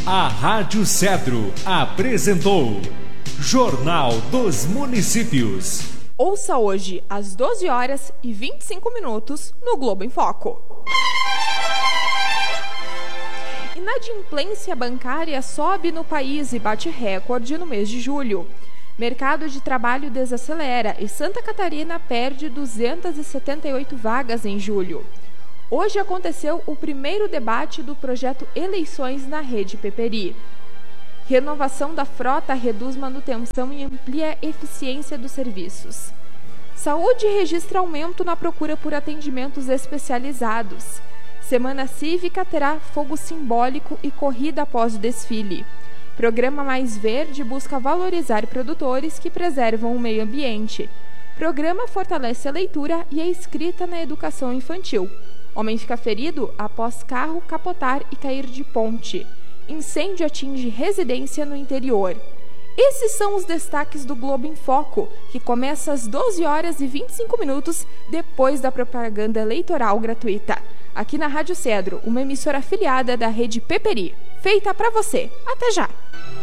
A Rádio Cedro apresentou Jornal dos Municípios. Ouça hoje às 12h25 no Globo em Foco. Inadimplência bancária sobe no país e bate recorde no mês de julho. Mercado de trabalho desacelera e Santa Catarina perde 278 vagas em julho. Hoje aconteceu o primeiro debate do projeto Eleições na Rede Peperi. Renovação da frota reduz manutenção e amplia a eficiência dos serviços. Saúde registra aumento na procura por atendimentos especializados. Semana Cívica terá fogo simbólico e corrida após o desfile. Programa Mais Verde busca valorizar produtores que preservam o meio ambiente. Programa fortalece a leitura e a escrita na educação infantil. Homem fica ferido após carro capotar e cair de ponte. Incêndio atinge residência no interior. Esses são os destaques do Globo em Foco, que começa às 12h25 depois da propaganda eleitoral gratuita. Aqui na Rádio Cedro, uma emissora afiliada da Rede Peperi. Feita para você. Até já!